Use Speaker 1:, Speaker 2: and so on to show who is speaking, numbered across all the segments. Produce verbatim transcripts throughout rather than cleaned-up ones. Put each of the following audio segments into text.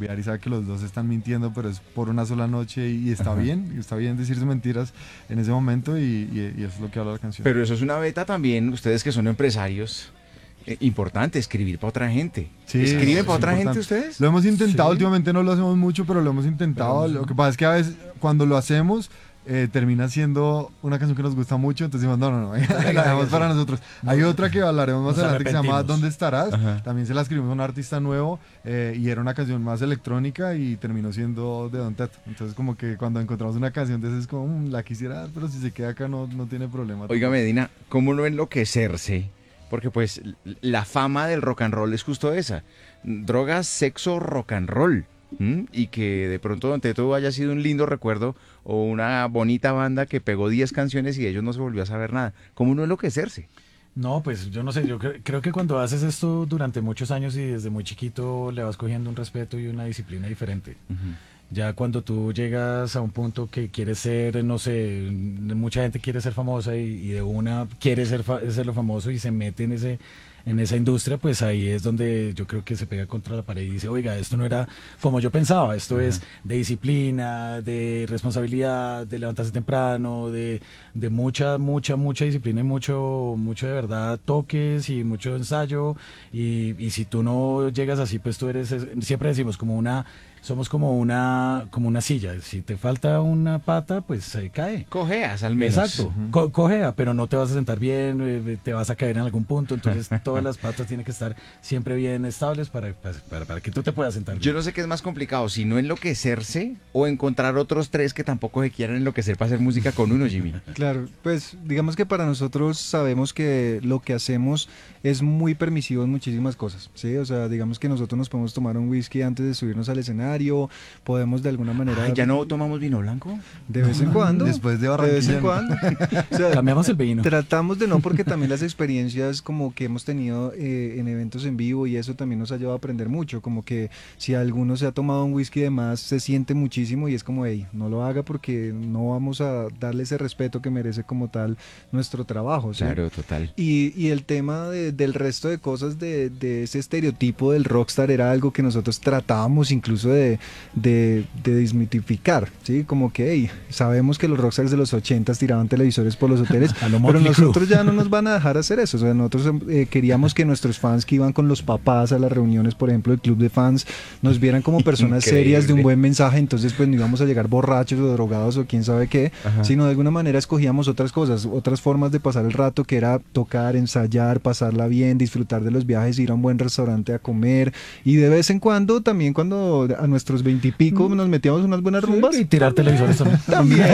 Speaker 1: rumbear y sabe que los dos están mintiendo, pero es por una sola noche y, y está Ajá. bien, está bien decirse mentiras en ese momento y, y, y eso es lo que habla la canción.
Speaker 2: Pero eso es una beta también, ustedes que son empresarios, eh, importante, escribir para otra gente.
Speaker 1: Sí,
Speaker 2: ¿Escriben para otra
Speaker 1: importante.
Speaker 2: gente ustedes?
Speaker 1: Lo hemos intentado,
Speaker 2: sí.
Speaker 1: últimamente no lo hacemos mucho, pero lo hemos intentado. Pero, lo que pasa es que a veces cuando lo hacemos... Eh, termina siendo una canción que nos gusta mucho, entonces decimos, no, no, no, la dejamos para nosotros. Hay otra que hablaremos más adelante que se llama ¿Dónde estarás? Ajá. También se la escribimos a un artista nuevo eh, y era una canción más electrónica y terminó siendo de Don Teto. Entonces como que cuando encontramos una canción de esas es como, mmm, la quisiera dar, pero si se queda acá no, no tiene problema.
Speaker 2: Oiga Medina, ¿cómo no enloquecerse? Porque pues la fama del rock and roll es justo esa, drogas, sexo, rock and roll. ¿Mm? Y que de pronto Don Teto haya sido un lindo recuerdo o una bonita banda que pegó diez canciones y de ellos no se volvió a saber nada. ¿Cómo no enloquecerse?
Speaker 3: No, pues yo no sé, yo cre- creo que cuando haces esto durante muchos años y desde muy chiquito le vas cogiendo un respeto y una disciplina diferente. Uh-huh. Ya cuando tú llegas a un punto que quieres ser, no sé, mucha gente quiere ser famosa y, y de una quiere ser, fa- ser lo famoso y se mete en ese... en esa industria, pues ahí es donde yo creo que se pega contra la pared y dice, oiga, esto no era como yo pensaba, esto uh-huh. es de disciplina, de responsabilidad, de levantarse temprano, de, de mucha, mucha, mucha disciplina y mucho, mucho de verdad toques y mucho ensayo, y, y si tú no llegas así, pues tú eres, siempre decimos como una... somos como una como una silla, si te falta una pata, pues se cae.
Speaker 2: Cojeas al menos.
Speaker 3: Exacto, uh-huh. Co- cojea, pero no te vas a sentar bien, eh, te vas a caer en algún punto, entonces todas las patas tienen que estar siempre bien estables para, para, para que tú te puedas sentar bien.
Speaker 2: Yo no sé qué es más complicado, si no enloquecerse o encontrar otros tres que tampoco se quieran enloquecer para hacer música con uno, Jimmy.
Speaker 4: Claro, pues digamos que para nosotros sabemos que lo que hacemos es muy permisivo en muchísimas cosas, ¿sí? O sea, digamos que nosotros nos podemos tomar un whisky antes de subirnos al escenario, podemos de alguna manera...
Speaker 2: Ay, ¿ya no tomamos vino blanco?
Speaker 4: De vez en cuando.
Speaker 1: Después de
Speaker 4: De vez en cuando.
Speaker 3: O sea, cambiamos el vino.
Speaker 4: Tratamos de no, porque también las experiencias como que hemos tenido eh, en eventos en vivo y eso también nos ha llevado a aprender mucho, como que si alguno se ha tomado un whisky de más se siente muchísimo y es como, hey, no lo haga porque no vamos a darle ese respeto que merece como tal nuestro trabajo, ¿sí?
Speaker 2: Claro, total.
Speaker 4: Y, y el tema de, del resto de cosas de, de ese estereotipo del rockstar era algo que nosotros tratábamos incluso de, de, de desmitificar, ¿sí? Como que, hey, sabemos que los rockstars de los ochentas tiraban televisores por los hoteles, pero nosotros ya no nos van a dejar hacer eso. O sea, nosotros eh, queríamos que nuestros fans que iban con los papás a las reuniones, por ejemplo, el club de fans, nos vieran como personas serias de un buen mensaje, entonces pues no íbamos a llegar borrachos o drogados o quién sabe qué, Ajá. sino de alguna manera escogíamos otras cosas, otras formas de pasar el rato, que era tocar, ensayar, pasarla bien, disfrutar de los viajes, ir a un buen restaurante a comer, y de vez en cuando, también cuando a nuestros veintipico nos metíamos unas buenas rumbas.
Speaker 3: Sí, y tirar televisores también.
Speaker 4: También,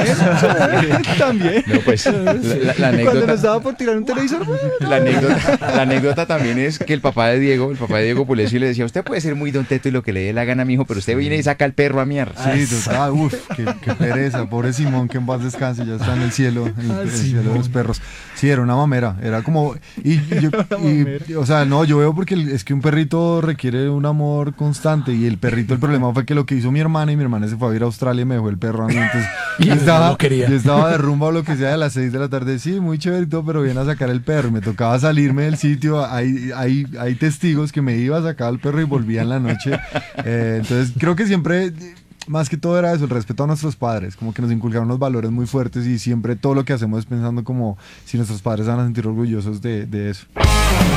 Speaker 4: también.
Speaker 2: No, pues, la, la, la anécdota,
Speaker 4: cuando nos daba por tirar un televisor.
Speaker 2: La anécdota, la anécdota también es que el papá de Diego, el papá de Diego Pulesio le decía, usted puede ser muy Don Teto y lo que le dé la gana, mijo, pero usted viene y saca al perro a miar.
Speaker 1: Sí, total, uff, qué, qué pereza, pobre Simón, que en paz descanse, ya está en el cielo, en el,
Speaker 3: Ah,
Speaker 1: el
Speaker 3: sí,
Speaker 1: cielo de los perros. Sí, era una mamera, era como, y, yo, y, o sea, no, yo veo porque es que un perrito requiere un amor constante, y el perrito, el problema fue que lo que hizo mi hermana, y mi hermana se fue a ir a Australia y me dejó el perro a mí, entonces
Speaker 3: y
Speaker 1: yo estaba,
Speaker 3: no quería.
Speaker 1: yo estaba de rumba o lo que sea a las seis de la tarde, sí, muy chéverito, pero viene a sacar el perro, y me tocaba salirme del sitio, hay, hay, hay testigos que me iba a sacar al perro y volvía en la noche, eh, entonces creo que siempre... Más que todo era eso, el respeto a nuestros padres, como que nos inculcaron unos valores muy fuertes y siempre todo lo que hacemos es pensando como si nuestros padres van a sentir orgullosos de, de eso.